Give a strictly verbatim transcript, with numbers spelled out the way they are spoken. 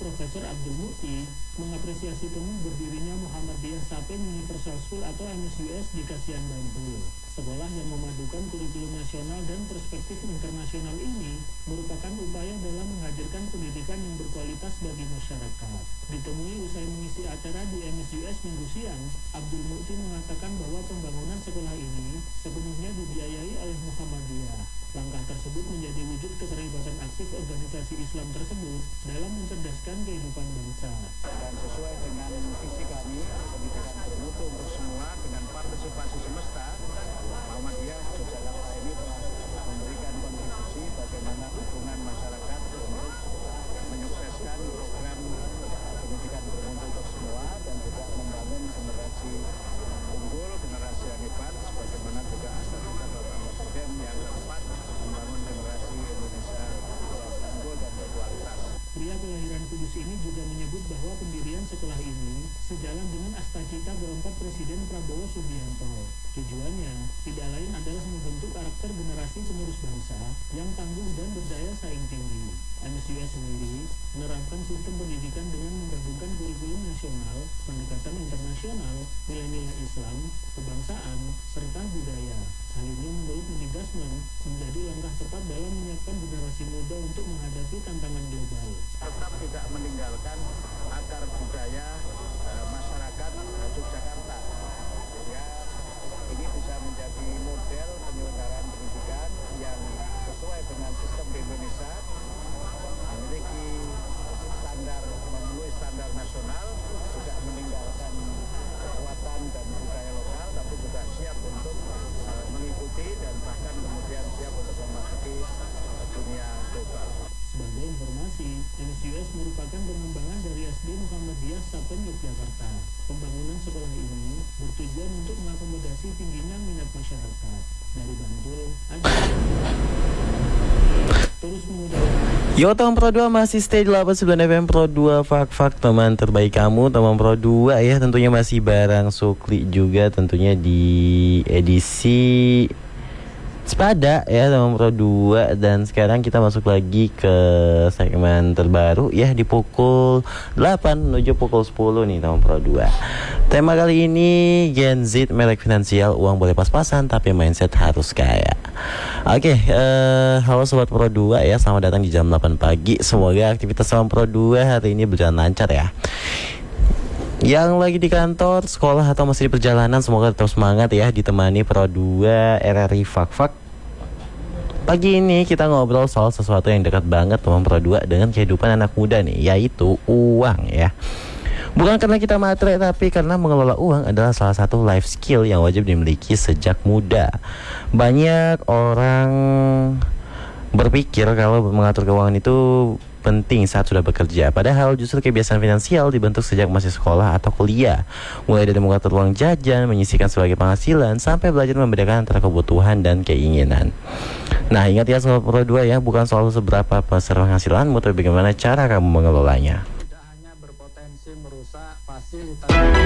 Profesor Abdul Mukti mengapresiasi penuh berdirinya Muhammadiyah Sapen Universal School atau M S U S di Kasihan Bantul. Sekolah yang memadukan kurikulum nasional dan perspektif internasional ini merupakan upaya dalam menghadirkan pendidikan yang berkualitas bagi masyarakat. Ditemui usai mengisi acara di M S U S Minggu siang, Abdul Mukti mengatakan bahwa pembangunan sekolah ini sepenuhnya dibiayai oleh Muhammadiyah. Langkah tersebut menjadi wujud keterlibatan aktif organisasi Islam tersebut dalam mencerdaskan kehidupan bangsa. Dan sesuai dengan visi kami, pendidikan bermutu untuk semua dengan partisipasi semesta, Muhammadiyah Yogyakarta ini telah memberikan kontribusi bagaimana dukungan masyarakat untuk menyukseskan program pendidikan bermutu untuk semua dan juga membangun generasi unggul, generasi yang hebat, sebagaimana juga strategi Bapak Presiden yang keempat membangun generasi Indonesia unggul dan berkualitas. Pria kelahiran Kudus ini juga menyebut bahwa pendirian sekolah ini sejalan dengan asta-cita keempat Presiden Prabowo Subianto. Tujuannya tidak lain adalah membentuk karakter generasi penerus bangsa yang tangguh dan berdaya saing tinggi. M S U S sendiri menerapkan sistem pendidikan dengan menggabungkan kurikulum nasional, pendekatan internasional, nilai-nilai Islam, kebangsaan, serta budaya. Hal ini menurut Mendikbud menjadi langkah tepat dalam menyiapkan generasi muda untuk menghadapi tantangan global. Tetap tidak meninggalkan akar budaya e, masyarakat Yogyakarta. Sehingga ini bisa menjadi model penyelenggaraan pendidikan yang sesuai dengan sistem di Indonesia, memiliki standar, memenuhi standar nasional, tidak meninggalkan kekuatan dan budaya lokal, tapi juga siap untuk e, mengikuti dan bahkan kemudian siap untuk memasuki dunia global. Sebagai informasi, M S U S merupakan pengembangan dari S D Muhammadiyah Sapen Yogyakarta. Pembangunan sekolah ini bertujuan untuk mengakomodasi tingginya minat masyarakat. Dari Bantul, Adi terus mengudara. Yo teman Pro dua masih stay di delapan puluh sembilan F M Pro dua Fak-Fak, teman terbaik kamu. Teman Pro dua ya, tentunya masih bareng Sukli juga tentunya di edisi Sepada ya teman Pro dua. Dan sekarang kita masuk lagi ke segmen terbaru ya di pukul delapan menuju pukul sepuluh nih teman Pro dua. Tema kali ini Gen Z melek finansial, uang boleh pas-pasan tapi mindset harus kaya. Oke, uh, halo Sobat Pro dua ya, selamat datang di jam delapan pagi. Semoga aktivitas Sobat Pro dua hari ini berjalan lancar ya. Yang lagi di kantor, sekolah, atau masih di perjalanan, semoga tetap semangat ya, ditemani Pro dua R R I Fak-Fak. Pagi ini kita ngobrol soal sesuatu yang dekat banget teman Pro dua dengan kehidupan anak muda nih, yaitu uang ya. Bukan karena kita matre, tapi karena mengelola uang adalah salah satu life skill yang wajib dimiliki sejak muda. Banyak orang berpikir kalau mengatur keuangan itu penting saat sudah bekerja, padahal justru kebiasaan finansial dibentuk sejak masih sekolah atau kuliah. Mulai dari mengatur uang jajan, menyisihkan sebagai penghasilan, sampai belajar membedakan antara kebutuhan dan keinginan. Nah, ingat ya Sobat Pro dua ya, bukan soal seberapa besar penghasilanmu, tapi bagaimana cara kamu mengelolanya. Tidak hanya berpotensi merusak fasilitas